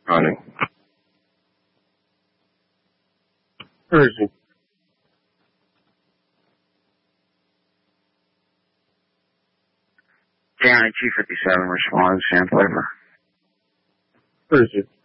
Honey. Where is he? County 257 responds, Sandpaper. Where is he?